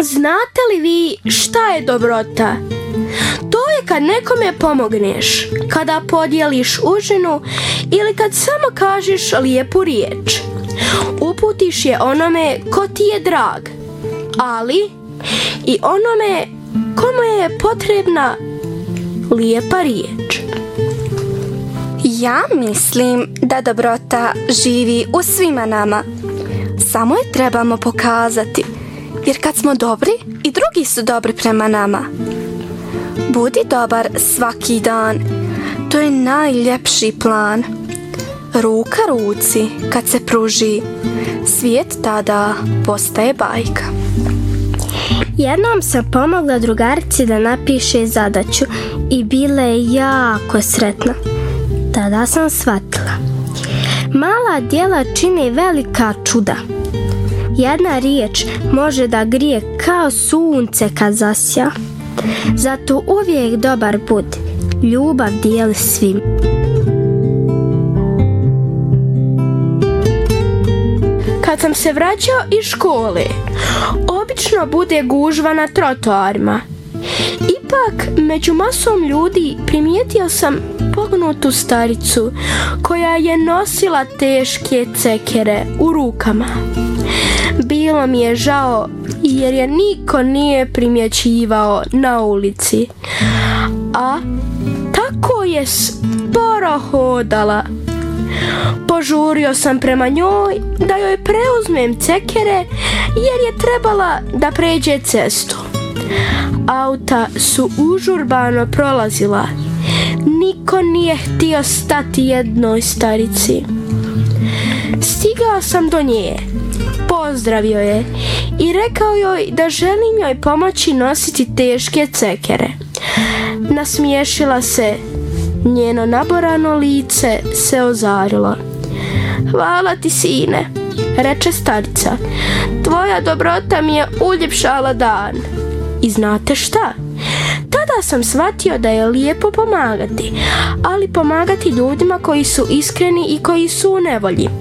Znate li vi šta je dobrota? To je kad nekome pomogneš, kada podijeliš užinu ili kad samo kažeš lijepu riječ. Uputiš je onome ko ti je drag, ali i onome kome je potrebna lijepa riječ. Ja mislim da dobrota živi u svima nama. Samo je trebamo pokazati, jer kad smo dobri, i drugi su dobri prema nama. Budi dobar svaki dan, to je najljepši plan. Ruka ruci kad se pruži, svijet tada postaje bajka. Jednom sam pomogla drugarici da napiše zadaću i bila je jako sretna. Tada sam shvatila. Mala djela čine velika čuda. Jedna riječ može da grije kao sunce kad zasja. Zato uvijek dobar budi. Ljubav dijeli svim. Kad sam se vraćao iz škole, obično bude gužva na trotoarima. Ipak, među masom ljudi primijetio sam pognutu staricu koja je nosila teške cekere u rukama. Bilo mi je žao jer je niko nije primjećivao na ulici, a tako je sporo hodala. Požurio sam prema njoj da joj preuzmem cekere jer je trebala da pređe cestu. Auta su užurbano prolazila. Niko nije htio stati jednoj starici. Stigao sam do nje, pozdravio je i rekao joj da želim joj pomoći nositi teške cekere. Nasmiješila se, njeno naborano lice se ozarilo. Hvala ti, sine, reče starica. Tvoja dobrota mi je uljepšala dan. I znate šta? Tada sam shvatio da je lijepo pomagati, ali pomagati ljudima koji su iskreni i koji su u nevolji.